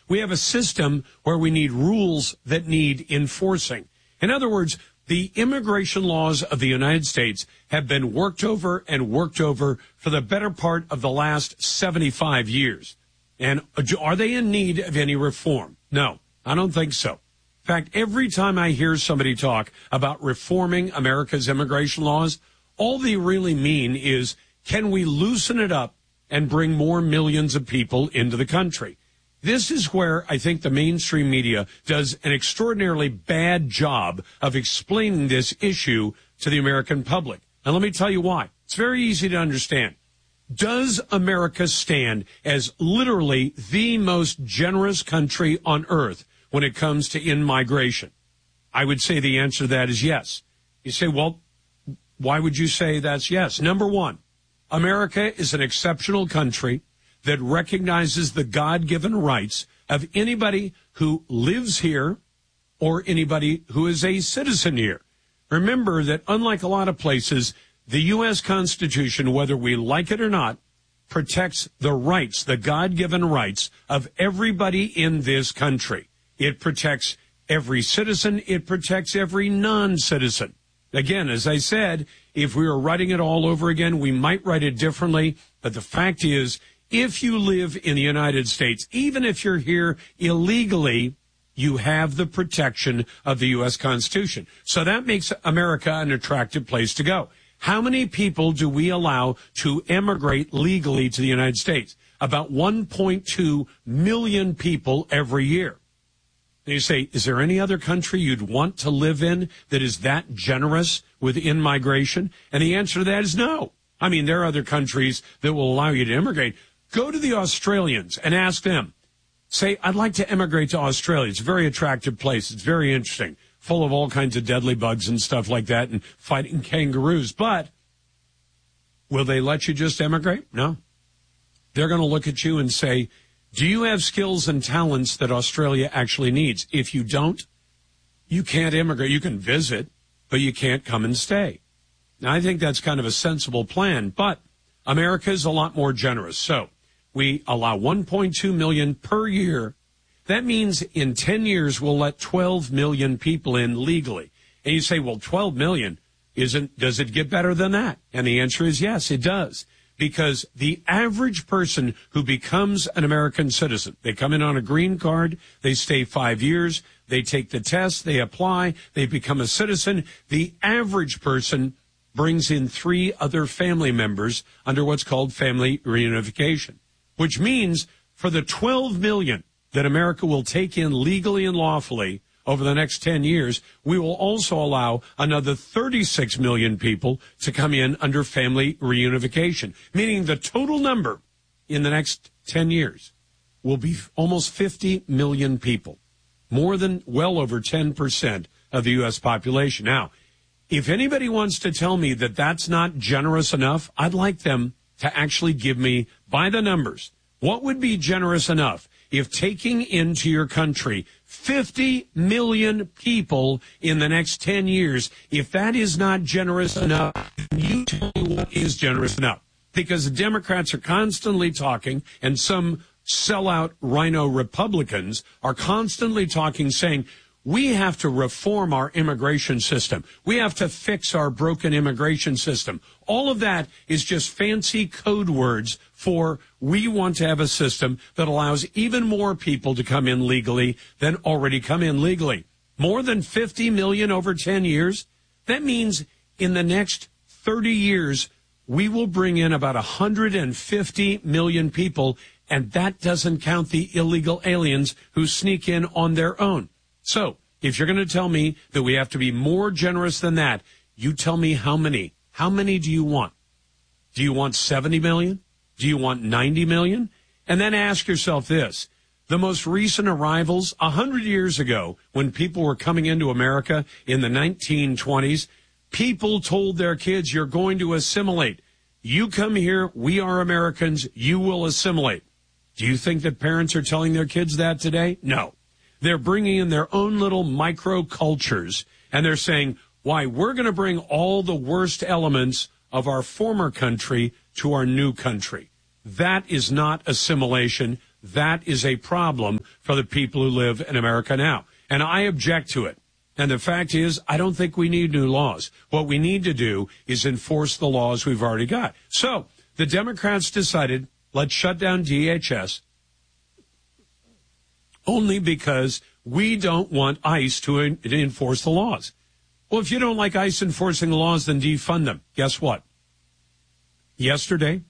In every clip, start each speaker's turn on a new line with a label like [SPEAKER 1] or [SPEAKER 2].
[SPEAKER 1] We have a system where we need rules that need enforcing. In other words, the immigration laws of the United States have been worked over and worked over for the better part of the last 75 years. And are they in need of any reform? No, I don't think so. In fact, every time I hear somebody talk about reforming America's immigration laws, all they really mean is, can we loosen it up and bring more millions of people into the country? This is where I think the mainstream media does an extraordinarily bad job of explaining this issue to the American public. And let me tell you why. It's very easy to understand. Does America stand as literally the most generous country on earth when it comes to in-migration? I would say the answer to that is yes. You say, well, why would you say that's yes? Number one, America is an exceptional country that recognizes the God-given rights of anybody who lives here or anybody who is a citizen here. Remember that unlike a lot of places, the U.S. Constitution, whether we like it or not, protects the rights, the God-given rights of everybody in this country. It protects every citizen. It protects every non-citizen. Again, as I said, if we were writing it all over again, we might write it differently. But the fact is, if you live in the United States, even if you're here illegally, you have the protection of the U.S. Constitution. So that makes America an attractive place to go. How many people do we allow to emigrate legally to the United States? About 1.2 million people every year. And you say, is there any other country you'd want to live in that is that generous with in-migration? And the answer to that is no. I mean, there are other countries that will allow you to immigrate. Go to the Australians and ask them. Say, I'd like to emigrate to Australia. It's a very attractive place. It's very interesting, full of all kinds of deadly bugs and stuff like that and fighting kangaroos. But will they let you just emigrate? No. They're going to look at you and say, do you have skills and talents that Australia actually needs? If you don't, you can't immigrate. You can visit, but you can't come and stay. Now, I think that's kind of a sensible plan, but America is a lot more generous. So we allow 1.2 million per year. That means in 10 years, we'll let 12 million people in legally. And you say, well, 12 million, does it get better than that? And the answer is yes, it does. Because the average person who becomes an American citizen, they come in on a green card, they stay 5 years, they take the test, they apply, they become a citizen. The average person brings in 3 other family members under what's called family reunification, which means for the 12 million that America will take in legally and lawfully over the next 10 years, we will also allow another 36 million people to come in under family reunification, meaning the total number in the next 10 years will be almost 50 million people, more than well over 10% of the U.S. population. Now, if anybody wants to tell me that that's not generous enough, I'd like them to actually give me, by the numbers, what would be generous enough if taking into your country 50 million people in the next 10 years, if that is not generous enough, you tell me what is generous enough. Because the Democrats are constantly talking, and some sellout rhino Republicans are constantly talking, saying, we have to reform our immigration system. We have to fix our broken immigration system. All of that is just fancy code words for we want to have a system that allows even more people to come in legally than already come in legally. More than 50 million over 10 years. That means in the next 30 years, we will bring in about 150 million people, and that doesn't count the illegal aliens who sneak in on their own. So, if you're going to tell me that we have to be more generous than that, you tell me how many. How many do you want? Do you want 70 million? Do you want 90 million? And then ask yourself this. The most recent arrivals, 100 years ago, when people were coming into America in the 1920s, people told their kids, you're going to assimilate. You come here, we are Americans, you will assimilate. Do you think that parents are telling their kids that today? No. They're bringing in their own little micro cultures, and they're saying, why, we're going to bring all the worst elements of our former country to our new country. That is not assimilation. that is a problem for the people who live in America now. And I object to it. And the fact is, I don't think we need new laws. What we need to do is enforce the laws we've already got. So the Democrats decided, let's shut down DHS only because we don't want ICE to enforce the laws. Well, if you don't like ICE enforcing the laws, then defund them. Guess what? Yesterday,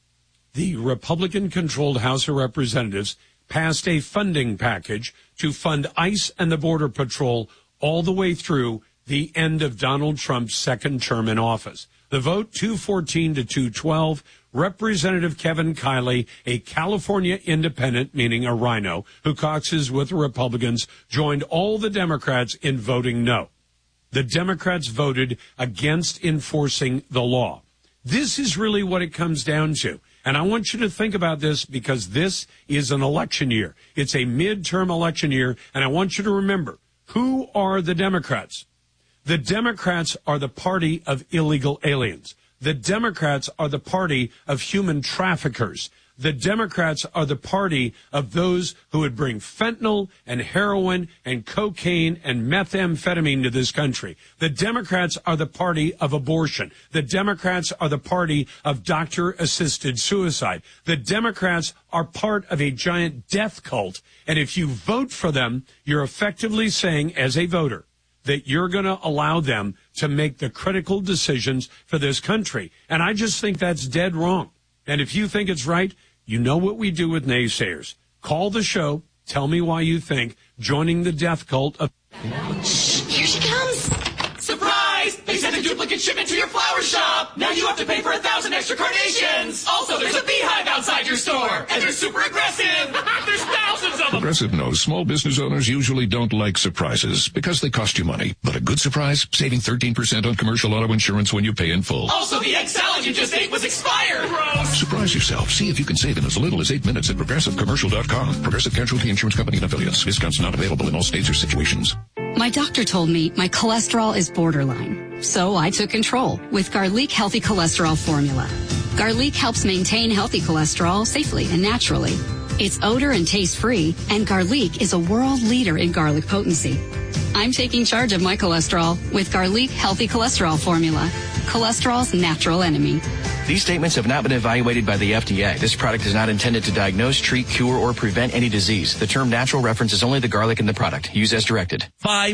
[SPEAKER 1] the Republican-controlled House of Representatives passed a funding package to fund ICE and the Border Patrol all the way through the end of Donald Trump's second term in office. The vote, 214 to 212, Representative Kevin Kiley, a California independent, meaning a rhino, who caucuses with the Republicans, joined all the Democrats in voting no. The Democrats voted against enforcing the law. This is really what it comes down to. And I want you to think about this because this is an election year. It's a midterm election year, and I want you to remember, who are the Democrats? The Democrats are the party of illegal aliens. The Democrats are the party of human traffickers. The Democrats are the party of those who would bring fentanyl and heroin and cocaine and methamphetamine to this country. The Democrats are the party of abortion. The Democrats are the party of doctor-assisted suicide. The Democrats are part of a giant death cult. And if you vote for them, you're effectively saying, as a voter, that you're going to allow them to make the critical decisions for this country. And I just think that's dead wrong. And if you think it's right, you know what we do with naysayers. Call the show. Tell me why you think joining the death cult of...
[SPEAKER 2] Shh, here she comes. Surprise! They sent a duplicate shipment to your flower shop. Now you have to pay for 1,000 extra carnations. Also, there's a beehive outside your store. And they're super aggressive. There's thousands of them.
[SPEAKER 3] Progressive knows small business owners usually don't like surprises because they cost you money. But a good surprise, saving 13% on commercial auto insurance when you pay in full.
[SPEAKER 2] Also, the egg salad you just ate was expired. Gross.
[SPEAKER 3] Surprise yourself. See if you can save in as little as 8 minutes at ProgressiveCommercial.com. Progressive Casualty Insurance Company and Affiliates. Discounts not available in all states or situations.
[SPEAKER 4] My doctor told me my cholesterol is borderline, so I took control with Garlic Healthy Cholesterol Formula. Garlic helps maintain healthy cholesterol safely and naturally. It's odor and taste-free, and Garlic is a world leader in garlic potency. I'm taking charge of my cholesterol with Garlic Healthy Cholesterol Formula, cholesterol's natural enemy.
[SPEAKER 5] These statements have not been evaluated by the FDA. This product is not intended to diagnose, treat, cure, or prevent any disease. The term natural references only the garlic in the product. Use as directed.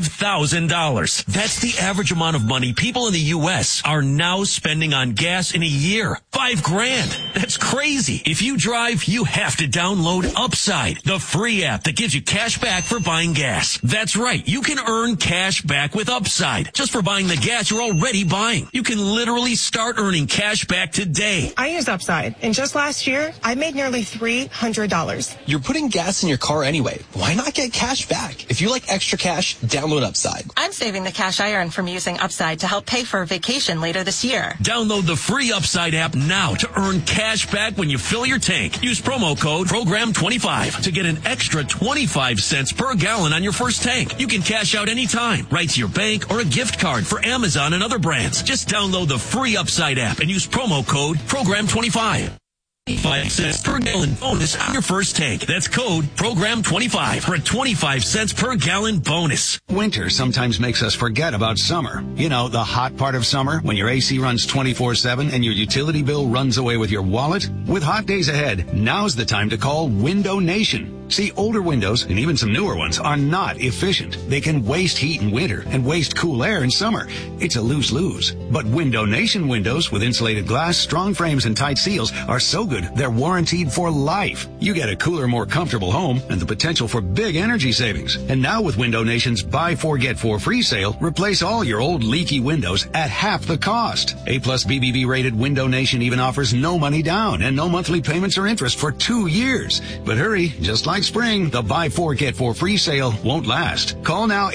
[SPEAKER 6] $5,000. That's the average amount of money people in the U.S. are now spending on gas in a year. $5,000. That's crazy. If you drive, you have to download Upside, the free app that gives you cash back for buying gas. That's right. You can earn cash back with Upside just for buying the gas you're already buying. You can literally start earning cash back today.
[SPEAKER 7] I use Upside, and just last year, I made nearly $300.
[SPEAKER 8] You're putting gas in your car anyway. Why not get cash back? If you like extra cash, download Upside.
[SPEAKER 9] I'm saving the cash I earn from using Upside to help pay for a vacation later this year.
[SPEAKER 6] Download the free Upside app now to earn cash back when you fill your tank. Use promo code PROGRAM25 to get an extra 25 cents per gallon on your first tank. You can cash out anytime, right to your bank or a gift card for Amazon and other brands. Just download the free Upside app and use promo code PROGRAM25. 25 cents per gallon bonus on your first tank. That's code PROGRAM25 for a 25 cents per gallon bonus.
[SPEAKER 10] Winter sometimes makes us forget about summer. You know, the hot part of summer when your AC runs 24/7 and your utility bill runs away with your wallet. With hot days ahead, now's the time to call Window Nation. See, older windows, and even some newer ones, are not efficient. They can waste heat in winter and waste cool air in summer. It's a lose-lose. But Window Nation windows with insulated glass, strong frames, and tight seals are so good they're warranted for life. You get a cooler, more comfortable home and the potential for big energy savings. And now with Window Nation's Buy 4 Get 4 free sale, replace all your old leaky windows at half the cost. A+ BBB rated Window Nation even offers no money down and no monthly payments or interest for 2 years. But hurry, just like spring, the Buy 4 Get 4 free sale won't last. Call now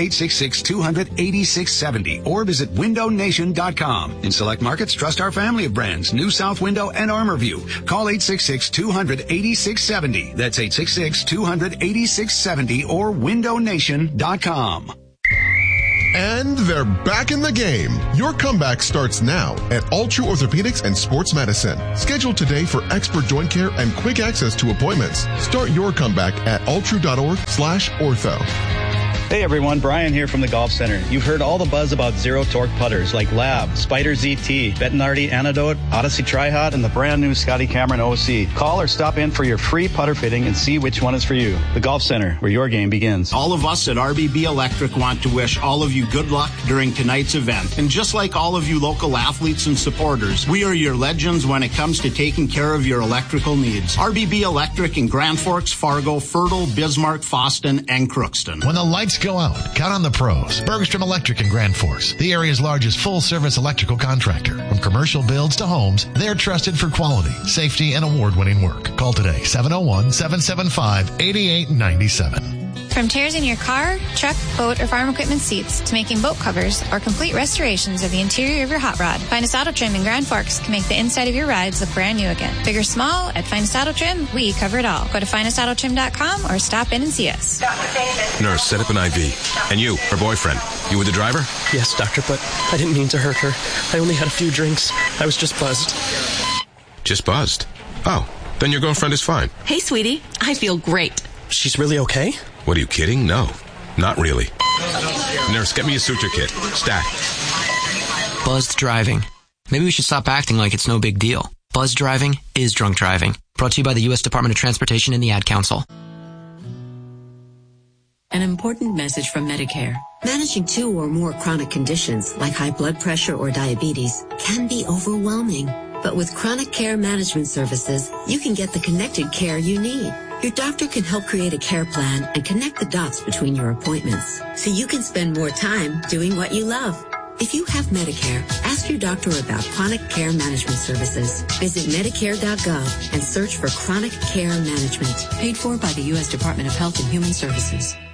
[SPEAKER 10] 866-200-8670 or visit windownation.com. In select markets, trust our family of brands, New South Window and ArmorView. Call 866-200-8670. That's 866-200-8670 or windownation.com.
[SPEAKER 11] And they're back in the game. Your comeback starts now at All True Orthopedics and Sports Medicine. Schedule today for expert joint care and quick access to appointments. Start your comeback at alltrue.org/ortho.
[SPEAKER 12] Hey everyone, Brian here from the Golf Center. You've heard all the buzz about zero-torque putters like Lab, Spider ZT, Bettinardi Antidote, Odyssey Tri-Hot, and the brand new Scotty Cameron OC. Call or stop in for your free putter fitting and see which one is for you. The Golf Center, where your game begins.
[SPEAKER 13] All of us at RBB Electric want to wish all of you good luck during tonight's event. And just like all of you local athletes and supporters, we are your legends when it comes to taking care of your electrical needs. RBB Electric in Grand Forks, Fargo, Fertile, Bismarck, Foston, and Crookston.
[SPEAKER 14] When the lights go out, count on the pros. Bergstrom Electric in Grand Forks, the area's largest full-service electrical contractor. From commercial builds to homes, they're trusted for quality, safety, and award-winning work. Call today, 701-775-8897.
[SPEAKER 15] From tears in your car, truck, boat, or farm equipment seats to making boat covers or complete restorations of the interior of your hot rod, Finest Auto Trim in Grand Forks can make the inside of your rides look brand new again. Big or small, at Finest Auto Trim, we cover it all. Go to finestautotrim.com or stop in and see us.
[SPEAKER 16] Nurse, set up an IV. And you, her boyfriend, you were the driver?
[SPEAKER 17] Yes, doctor, but I didn't mean to hurt her. I only had a few drinks. I was just buzzed.
[SPEAKER 16] Just buzzed? Oh, then your girlfriend is fine.
[SPEAKER 18] Hey, sweetie. I feel great.
[SPEAKER 17] She's really okay?
[SPEAKER 16] What, are you kidding? No, not really. Nurse, get me a suture kit. Stat.
[SPEAKER 19] Buzzed driving. Maybe we should stop acting like it's no big deal. Buzzed driving is drunk driving. Brought to you by the U.S. Department of Transportation and the Ad Council.
[SPEAKER 20] An important message from Medicare. Managing 2 or more chronic conditions like high blood pressure or diabetes can be overwhelming. But with Chronic Care Management Services, you can get the connected care you need. Your doctor can help create a care plan and connect the dots between your appointments so you can spend more time doing what you love. If you have Medicare, ask your doctor about Chronic Care Management Services. Visit Medicare.gov and search for Chronic Care Management. Paid for by the U.S. Department of Health and Human Services.